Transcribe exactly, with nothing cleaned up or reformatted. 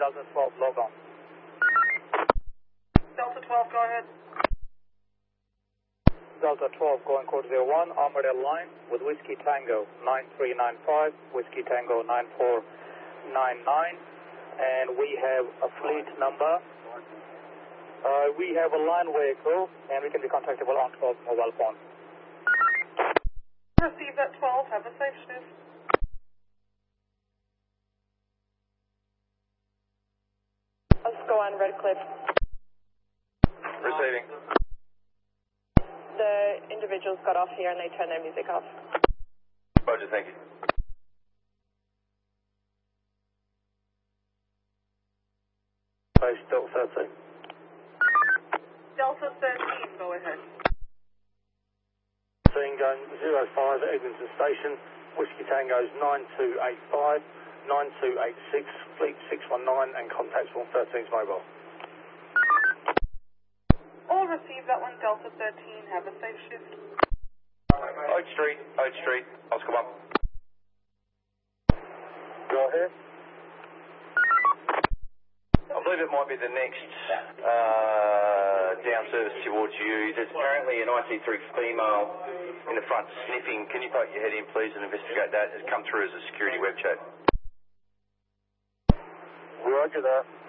Delta twelve, log on. Delta twelve, go ahead. Delta twelve going code zero one, Armadale line with Whiskey Tango nine three nine five, Whiskey Tango nine four nine nine, and we have a fleet number. Uh, we have a line vehicle, and we can be contactable on twelve mobile phone. Receive that twelve, have a safe shift. Let's go on Redcliffe. Receiving. The individuals got off here and they turned their music off. Roger, thank you. Base Delta thirteen. Delta thirteen, go ahead. Going zero five at Eglinton Station, Whiskey Tango's nine two eight five, nine two eight six, Fleet six one nine, and contacts one thirteen's mobile. All receive that one, Delta thirteen, have a safe shift. Oak Street, Oak Street, Oscar one. Go ahead. I believe it might be the next uh, down service towards you. There's apparently an I C three female in the front sniffing. Can you poke your head in, please, and investigate that? It's come through as a security web chat. Roger that.